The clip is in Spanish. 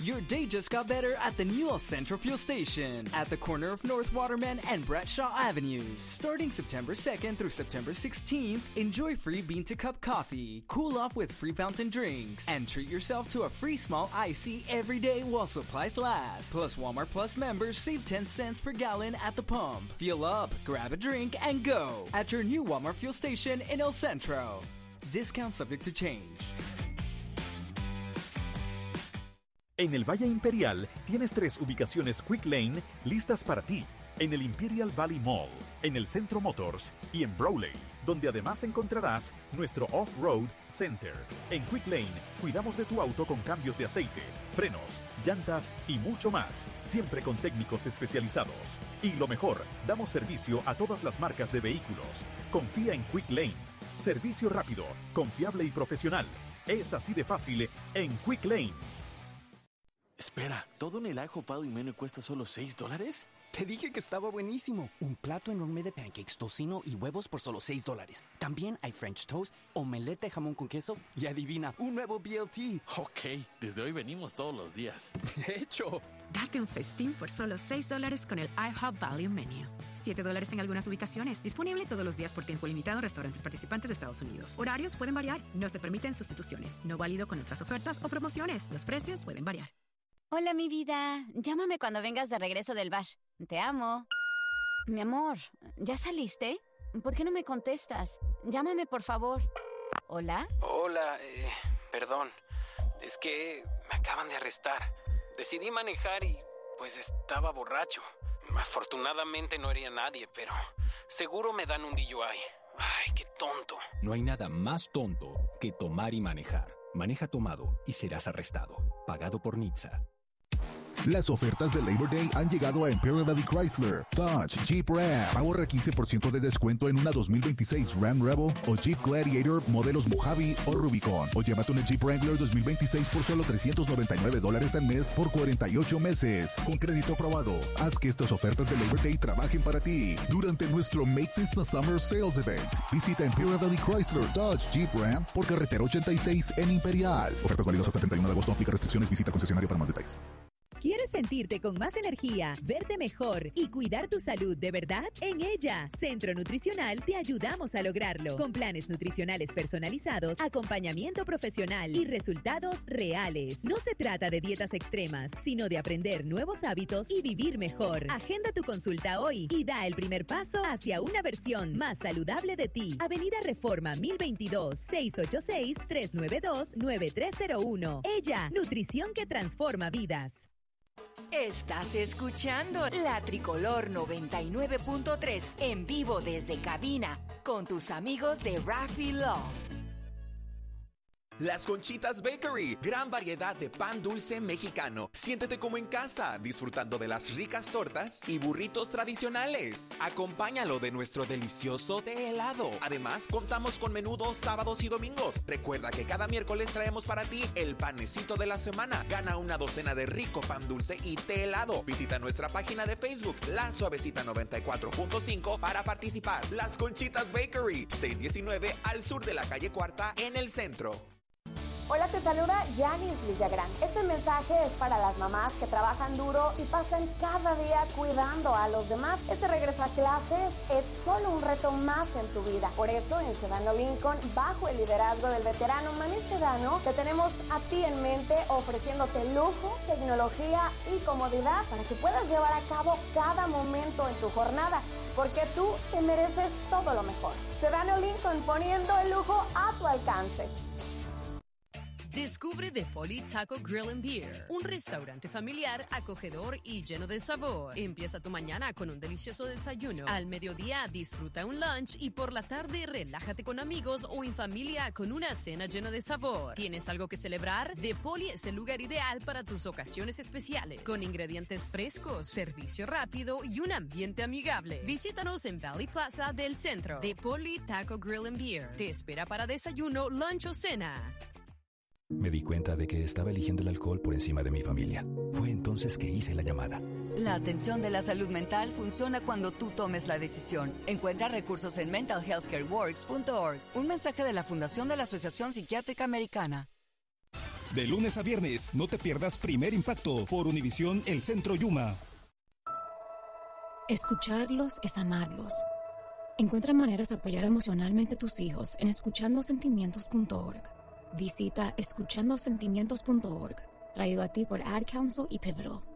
Your day just got better at the new El Centro Fuel Station at the corner of North Waterman and Bradshaw Avenues. Starting September 2nd through September 16th, enjoy free bean-to-cup coffee, cool off with free fountain drinks, and treat yourself to a free small icy every day while supplies last. Plus, Walmart Plus members save 10 cents per gallon at the pump. Fuel up, grab a drink, and go at your new Walmart Fuel Station in El Centro. Discount subject to change. En el Valle Imperial tienes 3 ubicaciones Quick Lane listas para ti. En el Imperial Valley Mall, en el Centro Motors y en Brawley, donde además encontrarás nuestro Off-Road Center. En Quick Lane cuidamos de tu auto con cambios de aceite, frenos, llantas y mucho más, siempre con técnicos especializados. Y lo mejor, damos servicio a todas las marcas de vehículos. Confía en Quick Lane. Servicio rápido, confiable y profesional. Es así de fácil en Quick Lane. Espera, ¿todo en el IHOP Value Menu cuesta solo $6? Te dije que estaba buenísimo. Un plato enorme de pancakes, tocino y huevos por solo $6. También hay French toast, omelette de jamón con queso y adivina, un nuevo BLT. Ok, desde hoy venimos todos los días. ¡Hecho! Date un festín por solo $6 con el IHOP Value Menu. $7 en algunas ubicaciones. Disponible todos los días por tiempo limitado en restaurantes participantes de Estados Unidos. Horarios pueden variar. No se permiten sustituciones. No válido con otras ofertas o promociones. Los precios pueden variar. Hola, mi vida. Llámame cuando vengas de regreso del bash. Te amo. Mi amor, ¿ya saliste? ¿Por qué no me contestas? Llámame, por favor. ¿Hola? Hola, perdón. Es que me acaban de arrestar. Decidí manejar y, pues, estaba borracho. Afortunadamente no hería a nadie, pero seguro me dan un DUI. Ay, qué tonto. No hay nada más tonto que tomar y manejar. Maneja tomado y serás arrestado. Pagado por NHTSA. Las ofertas de Labor Day han llegado a Imperial Valley Chrysler, Dodge, Jeep Ram. Ahorra 15% de descuento en una 2026 Ram Rebel o Jeep Gladiator modelos Mojave o Rubicon. O llévate una Jeep Wrangler 2026 por solo $399 al mes por 48 meses. Con crédito aprobado. Haz que estas ofertas de Labor Day trabajen para ti. Durante nuestro Make This the Summer Sales Event, visita Imperial Valley Chrysler, Dodge, Jeep Ram por carretera 86 en Imperial. Ofertas válidas hasta el 31 de agosto. Aplica restricciones. Visita concesionario para más detalles. ¿Quieres sentirte con más energía, verte mejor y cuidar tu salud de verdad? En ella, Centro Nutricional, te ayudamos a lograrlo. Con planes nutricionales personalizados, acompañamiento profesional y resultados reales. No se trata de dietas extremas, sino de aprender nuevos hábitos y vivir mejor. Agenda tu consulta hoy y da el primer paso hacia una versión más saludable de ti. Avenida Reforma 1022, 686-392-9301. Ella, nutrición que transforma vidas. Estás escuchando La Tricolor 99.3 en vivo desde cabina con tus amigos de Raffy Love. Las Conchitas Bakery, gran variedad de pan dulce mexicano. Siéntete como en casa, disfrutando de las ricas tortas y burritos tradicionales. Acompáñalo de nuestro delicioso té helado. Además, contamos con menudos sábados y domingos. Recuerda que cada miércoles traemos para ti el panecito de la semana. Gana una docena de rico pan dulce y té helado. Visita nuestra página de Facebook, La Suavecita 94.5, para participar. Las Conchitas Bakery, 619 al sur de la calle Cuarta, en el centro. Hola, te saluda Janice Villagrán. Este mensaje es para las mamás que trabajan duro y pasan cada día cuidando a los demás. Este regreso a clases es solo un reto más en tu vida. Por eso, en Sedano Lincoln, bajo el liderazgo del veterano Manny Sedano, te tenemos a ti en mente, ofreciéndote lujo, tecnología y comodidad para que puedas llevar a cabo cada momento en tu jornada, porque tú te mereces todo lo mejor. Sedano Lincoln, poniendo el lujo a tu alcance. Descubre The Poli Taco Grill and Beer, un restaurante familiar, acogedor y lleno de sabor. Empieza tu mañana con un delicioso desayuno. Al mediodía disfruta un lunch y por la tarde relájate con amigos o en familia con una cena llena de sabor. ¿Tienes algo que celebrar? The Poli es el lugar ideal para tus ocasiones especiales, con ingredientes frescos, servicio rápido y un ambiente amigable. Visítanos en Valley Plaza del centro. The Poli Taco Grill and Beer te espera para desayuno, lunch o cena. Me di cuenta de que estaba eligiendo el alcohol por encima de mi familia. Fue entonces que hice la llamada. La atención de la salud mental funciona cuando tú tomes la decisión. Encuentra recursos en mentalhealthcareworks.org. Un mensaje de la Fundación de la Asociación Psiquiátrica Americana. De lunes a viernes, no te pierdas Primer Impacto por Univisión El Centro Yuma. Escucharlos es amarlos. Encuentra maneras de apoyar emocionalmente a tus hijos en escuchandosentimientos.org. Visita escuchandosentimientos.org, traído a ti por Ad Council y Pivotal.